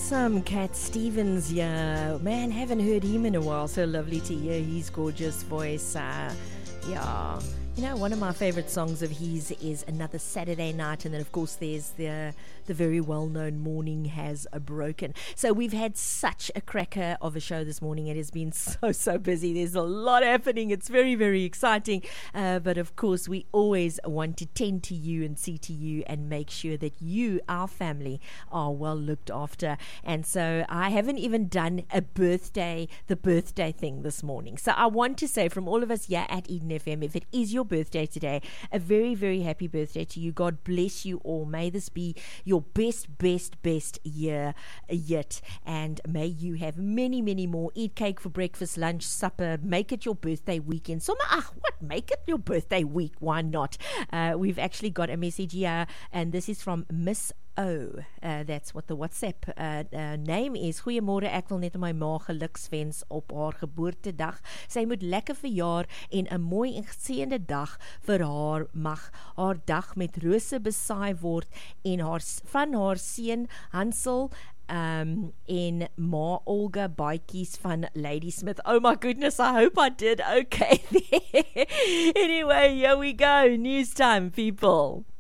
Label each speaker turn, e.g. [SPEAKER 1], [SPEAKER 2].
[SPEAKER 1] Awesome, Cat Stevens, yeah. Man, haven't heard him in a while. So lovely to hear his gorgeous voice. Yeah. You know, one of my favorite songs of his is Another Saturday Night, and then of course there's the very well-known Morning Has Broken. So we've had such a cracker of a show this morning. It has been so busy. There's a lot happening. It's very, very exciting. But of course, we always want to tend to you and see to you and make sure that you, our family, are well looked after. And so I haven't even done the birthday thing this morning. So I want to say from all of us here at Eden FM, if it is your birthday today, a very, very happy birthday to you. God bless you all. May this be your best year yet, and may you have many more. Eat cake for breakfast, lunch, supper. Make it your birthday weekend. So make it your birthday week, why not? We've actually got a message here, and this is from Miss O. That's what the WhatsApp name is. Goeiemôre, ek wil net aan my ma gelukswens op haar geboortedag. Sy moet lekker verjaar en 'n mooi en geseënde dag vir haar. Mag haar dag met rose besaai word en van haar seun Hansel en ma Olga Baatjies van Ladysmith. Oh my goodness, I hope I did okay there. Anyway, here we go. News time, people.